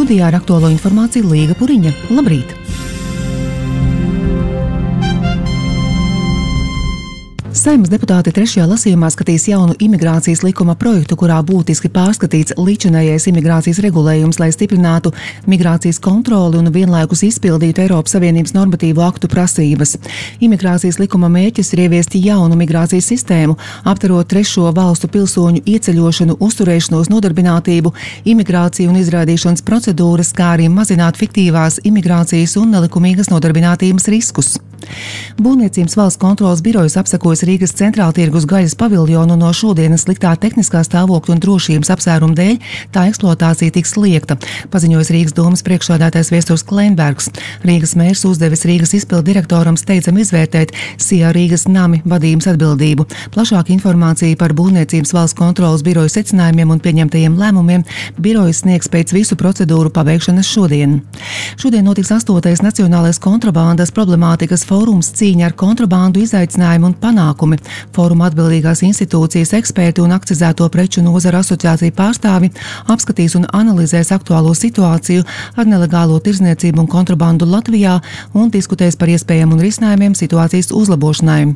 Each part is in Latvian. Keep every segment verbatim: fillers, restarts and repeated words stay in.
Studijā ar aktuālo informāciju Līga Puriņa. Labrīt! Saeimas deputāti trešajā lasījumā skatīs jaunu imigrācijas likuma projektu, kurā būtiski pārskatīts līdzinējais imigrācijas regulējums, lai stiprinātu migrācijas kontroli un vienlaikus izpildītu Eiropas Savienības normatīvu aktu prasības. Imigrācijas likuma mērķis ir ieviest jaunu migrācijas sistēmu, aptverot trešo valstu pilsoņu ieceļošanu, uzturēšanos, nodarbinātību, imigrāciju un izraidīšanas procedūras, kā arī mazināt fiktīvās imigrācijas un nelikumīgas nodarbinātības riskus. Būvniecības valsts kontrolas birojas apsekojas Rīgas centrāltirgus gaļas paviljonu no šodienas sliktā tehniskā stāvokļa un drošības apsvērumu dēļ tā eksploatācija tiks liekta, paziņojas Rīgas domas priekšsēdētājs Viesturs Kleinbergs. Rīgas mērs uzdevis Rīgas izpildu direktoram steidzami izvērtēt Sijā Rīgas nami vadības atbildību. Plašāka informācija par Būvniecības valsts kontrolas biroju secinājumiem un pieņemtajiem lēmumiem birojas sniegs pēc visu procedūru pabeigšanas šodien. Šodien notiks astotais Nacionālais kontrabandas problemātikas fórums cīņa ar kontrabandu izaicinājumi un panākumi. Fóruma atbildīgās institūcijas eksperti un akcizēto preču nozara asociācija pārstāvi apskatīs un analizēs aktuālo situāciju ar nelegālo tirdzniecību un kontrabandu Latvijā un diskutēs par iespējām un risinājumiem situācijas uzlabošanai.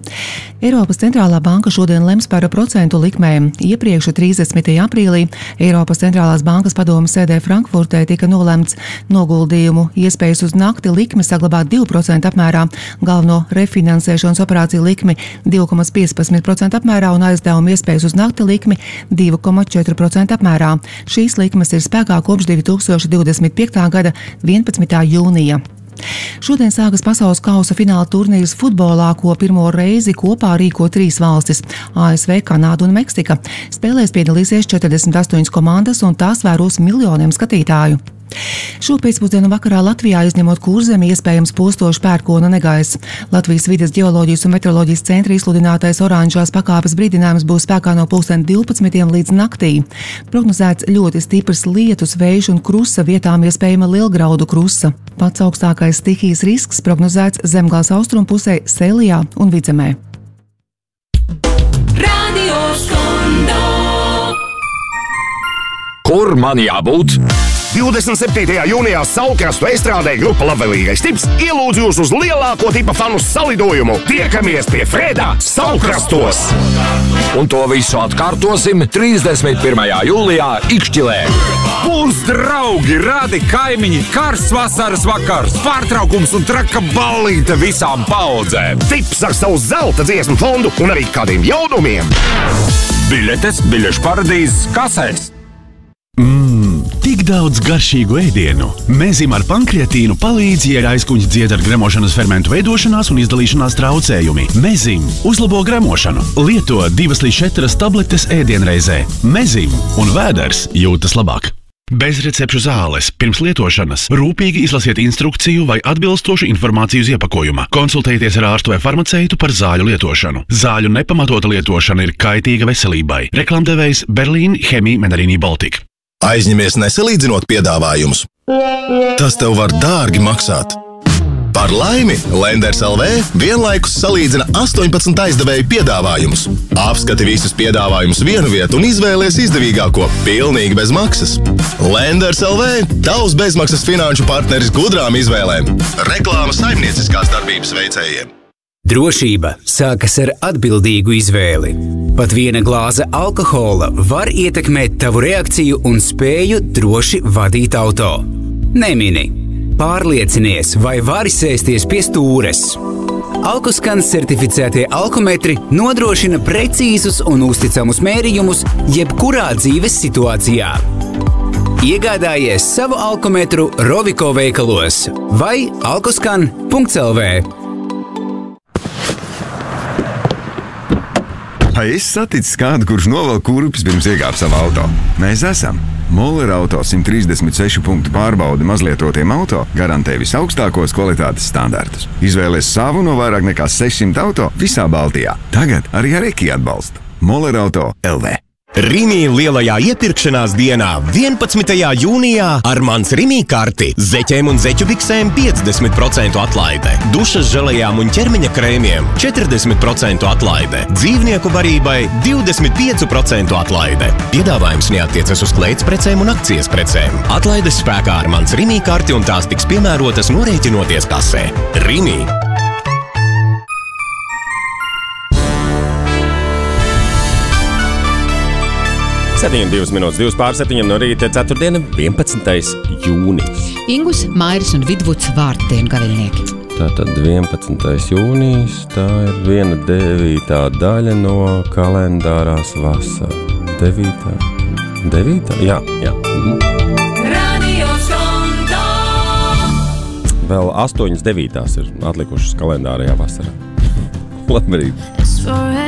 Eiropas centrālā banka šodien lems par procentu likmēm. Iepriekš trīsdesmitajā aprīlī Eiropas centrālās bankas padomes sēdē Frankfurtē tika nolemts noguldījumu iespējas uz nakti likmi saglabāt divu procentu apmērā, galveno refinansēšanas operāciju likmi divi komats piecpadsmit procenti apmērā un aizdevumu iespējas uz nakti likmi divi komats četri procenti apmērā. Šīs likmes ir spēkā kopš divi tūkstoši divdesmit piektā gada vienpadsmitā jūnija. Šodien sākas pasaules kausa fināla turnīrs futbolā, ko pirmo reizi kopā rīko trīs valstis – A S V, Kanāda un Meksika. Spēlēs piedalīsies četrdesmit astoņas komandas un tās vēros miljoniem skatītāju. Šo pēcpusdienu vakarā Latvijā, izņemot Kurzemi, iespējams postoši pērkona negaiss. Latvijas vides ģeoloģijas un meteoroloģijas centra izsludinātais oranžās pakāpes brīdinājums būs spēkā no pulksten divpadsmitiem līdz naktī. Prognozēts ļoti stiprs lietus, vējš un krusa, vietām iespējama lielgraudu krusa. Pats augstākais stihijas risks prognozēts Zemgales austrumu pusē, Sēlijā un Vidzemē. Radio Skondo. Kur man jābūt? divdesmit septītajā jūnijā Saulkrastu estrādē grupa Labvēlīgais tips ielūdz jūs uz lielāko tipa fanu salidojumu. Tiekamies pie Fredā Saulkrastos! Un to visu atkārtosim trīsdesmit pirmajā jūlijā Ikšķilē. Būs draugi, radi, kaimiņi, karsts vasaras vakars, pārtraukums un traka ballīte visām paudzēm. Tips ar savu zelta dziesmu fondu un arī kādiem jaunumiem. Biļetes biļešu paradīzes kasēs. Mmm, tik daudz garšīgu ēdienu. Mezim ar pankreatīnu palīdz, ja ir aizkuņas dzied ar gremošanas fermentu veidošanās un izdalīšanās traucējumi. Mezim uzlabo gremošanu. Lieto divas līdz četras tabletes ēdienreizē. Mezim un vēders jūtas labāk. Bez recepšu zāles. Pirms lietošanas rūpīgi izlasiet instrukciju vai atbilstošu informāciju uz iepakojuma. Konsultējieties ar ārstu vai farmaceitu par zāļu lietošanu. Zāļu nepamatota lietošana ir kaitīga veselībai. Reklamdevējs Berlīna Chemija Medarīnī Baltika. Aizņemies nesalīdzinot piedāvājumus. Tas tev var dārgi maksāt. Par laimi Lenders L V vienlaikus salīdzina astoņpadsmit aizdevēju piedāvājumus. Apskati visus piedāvājumus vienu vietu un izvēlies izdevīgāko, pilnīgi bez maksas. Lenders L V – tavs bezmaksas finanšu partneris gudrām izvēlēm. Reklāma saimnieciskās darbības veicējiem. Drošība sākas ar atbildīgu izvēli. Pat viena glāze alkohola var ietekmēt tavu reakciju un spēju droši vadīt auto. Nemini. Pārliecinies, vai vari sēsties pie stūres. Alkoskans certificētie alkometri nodrošina precīzus un uzticamus mērījumus jebkurā dzīves situācijā. Iegādājies savu alkometru Roviko veikalos vai alkoskan punkts L V. Vai esi saticis kādu, kurš novelk kurpes pirms iekāp savu auto? Mēs esam. Moller Auto simt trīsdesmit sešu punktu pārbaudi mazlietotiem auto garantē visaugstākos kvalitātes standartus. Izvēlies savu no vairāk nekā sešsimt auto visā Baltijā. Tagad arī ar Eki atbalstu. Moller Auto L V. Rimi lielajā iepirkšanās dienā vienpadsmitajā jūnijā ar mans Rimi karti zeķēm un zeķu biksēm piecdesmit procentu atlaide, dušas želejām un ķermeņa krēmiem četrdesmit procentu atlaide, dzīvnieku barībai divdesmit pieci procentu atlaide. Piedāvājums neattiecas uz kleitas precēm un akcijas precēm. Atlaides spēkā ar mans Rimi karti un tās tiks piemērotas norēķinoties kasē. Rimi! septiņi divas minūtes, divas pār septiņiem no rīta, ceturtdiena, vienpadsmitais jūnijas. Ingus, Mairis un Vidvuds vārtdienu gaviļnieki. Tātad vienpadsmitais jūnijas, tā ir viena devītā daļa no kalendārās vasara. Devītā? Devītā? Jā, jā. Radio Skonto. Vēl astoņas devītās ir atlikušas kalendārajā vasarā. Labrīt!